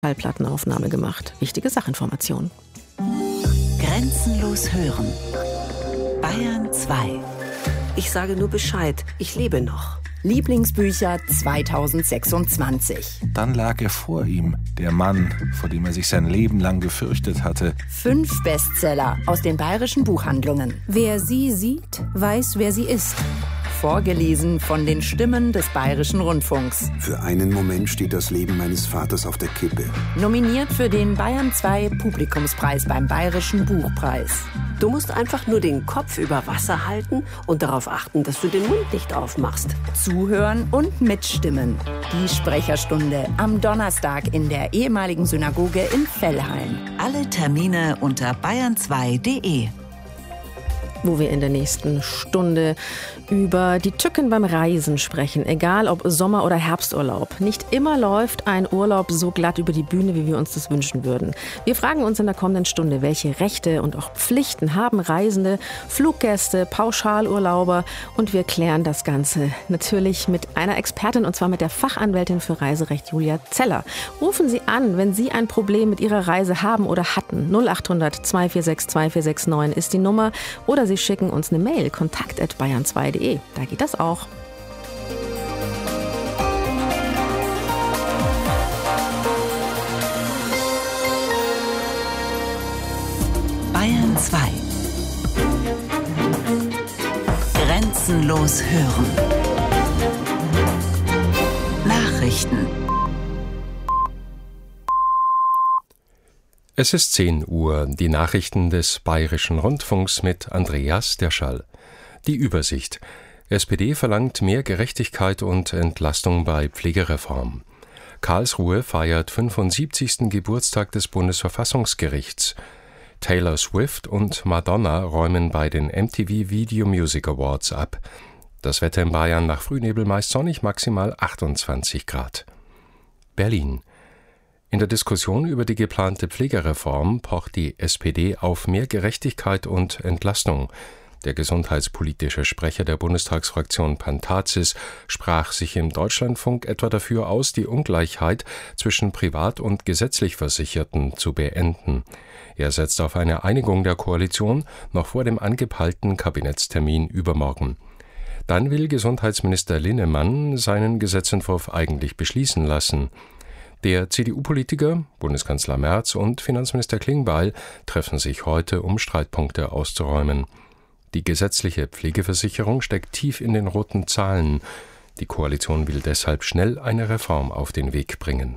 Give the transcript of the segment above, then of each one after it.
Schallplattenaufnahme gemacht. Wichtige Sachinformation. Grenzenlos hören. Bayern 2. Ich sage nur Bescheid, ich lebe noch. Lieblingsbücher 2026. Dann lag er vor ihm, der Mann, vor dem er sich sein Leben lang gefürchtet hatte. 5 Bestseller aus den bayerischen Buchhandlungen. Wer sie sieht, weiß, wer sie ist. Vorgelesen von den Stimmen des Bayerischen Rundfunks. Für einen Moment steht das Leben meines Vaters auf der Kippe. Nominiert für den Bayern 2 Publikumspreis beim Bayerischen Buchpreis. Du musst einfach nur den Kopf über Wasser halten und darauf achten, dass du den Mund nicht aufmachst. Zuhören und mitstimmen. Die Sprecherstunde am Donnerstag in der ehemaligen Synagoge in Vellheim. Alle Termine unter bayern2.de. Wo wir in der nächsten Stunde über die Tücken beim Reisen sprechen, egal ob Sommer- oder Herbsturlaub. Nicht immer läuft ein Urlaub so glatt über die Bühne, wie wir uns das wünschen würden. Wir fragen uns in der kommenden Stunde, welche Rechte und auch Pflichten haben Reisende, Fluggäste, Pauschalurlauber, und wir klären das Ganze natürlich mit einer Expertin, und zwar mit der Fachanwältin für Reiserecht Julia Zeller. Rufen Sie an, wenn Sie ein Problem mit Ihrer Reise haben oder hatten. 0800 246 2469 ist die Nummer, oder Sie schicken uns eine Mail, kontakt@bayern2.de. Da geht das auch. Bayern 2. Grenzenlos hören. Nachrichten. Es ist 10 Uhr, die Nachrichten des Bayerischen Rundfunks mit Andreas Derschall. Die Übersicht. SPD verlangt mehr Gerechtigkeit und Entlastung bei Pflegereform. Karlsruhe feiert 75. Geburtstag des Bundesverfassungsgerichts. Taylor Swift und Madonna räumen bei den MTV Video Music Awards ab. Das Wetter in Bayern nach Frühnebel meist sonnig, maximal 28 Grad. Berlin. In der Diskussion über die geplante Pflegereform pocht die SPD auf mehr Gerechtigkeit und Entlastung. Der gesundheitspolitische Sprecher der Bundestagsfraktion Pantazis sprach sich im Deutschlandfunk etwa dafür aus, die Ungleichheit zwischen privat und gesetzlich Versicherten zu beenden. Er setzt auf eine Einigung der Koalition noch vor dem angepeilten Kabinettstermin übermorgen. Dann will Gesundheitsminister Linnemann seinen Gesetzentwurf eigentlich beschließen lassen. Der CDU-Politiker, Bundeskanzler Merz und Finanzminister Klingbeil treffen sich heute, um Streitpunkte auszuräumen. Die gesetzliche Pflegeversicherung steckt tief in den roten Zahlen. Die Koalition will deshalb schnell eine Reform auf den Weg bringen.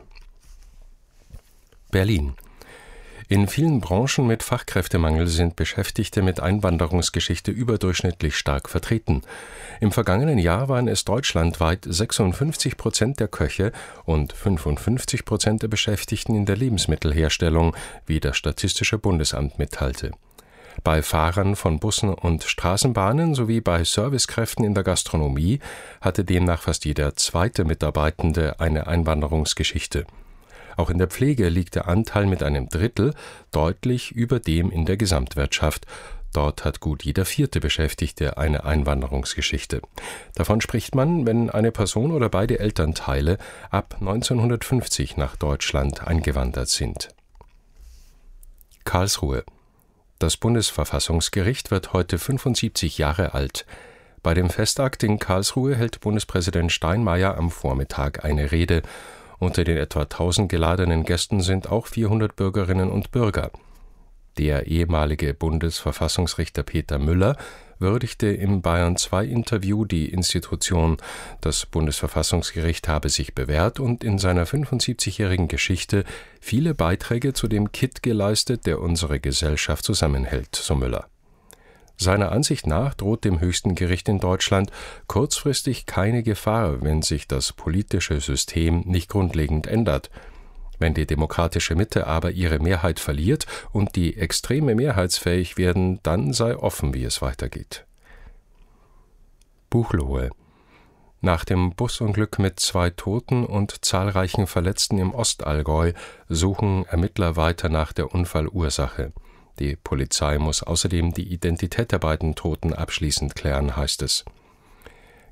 Berlin. In vielen Branchen mit Fachkräftemangel sind Beschäftigte mit Einwanderungsgeschichte überdurchschnittlich stark vertreten. Im vergangenen Jahr waren es deutschlandweit 56% der Köche und 55% der Beschäftigten in der Lebensmittelherstellung, wie das Statistische Bundesamt mitteilte. Bei Fahrern von Bussen und Straßenbahnen sowie bei Servicekräften in der Gastronomie hatte demnach fast jeder zweite Mitarbeitende eine Einwanderungsgeschichte. Auch in der Pflege liegt der Anteil mit einem Drittel deutlich über dem in der Gesamtwirtschaft. Dort hat gut jeder 4. Beschäftigte eine Einwanderungsgeschichte. Davon spricht man, wenn eine Person oder beide Elternteile ab 1950 nach Deutschland eingewandert sind. Karlsruhe. Das Bundesverfassungsgericht wird heute 75 Jahre alt. Bei dem Festakt in Karlsruhe hält Bundespräsident Steinmeier am Vormittag eine Rede. Unter den etwa 1000 geladenen Gästen sind auch 400 Bürgerinnen und Bürger. Der ehemalige Bundesverfassungsrichter Peter Müller würdigte im Bayern-2-Interview die Institution. Das Bundesverfassungsgericht habe sich bewährt und in seiner 75-jährigen Geschichte viele Beiträge zu dem Kitt geleistet, der unsere Gesellschaft zusammenhält, so Müller. Seiner Ansicht nach droht dem höchsten Gericht in Deutschland kurzfristig keine Gefahr, wenn sich das politische System nicht grundlegend ändert. Wenn die demokratische Mitte aber ihre Mehrheit verliert und die Extreme mehrheitsfähig werden, dann sei offen, wie es weitergeht. Buchloe. Nach dem Busunglück mit 2 Toten und zahlreichen Verletzten im Ostallgäu suchen Ermittler weiter nach der Unfallursache. Die Polizei muss außerdem die Identität der beiden Toten abschließend klären, heißt es.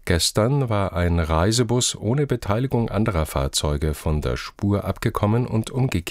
Gestern war ein Reisebus ohne Beteiligung anderer Fahrzeuge von der Spur abgekommen und umgekehrt.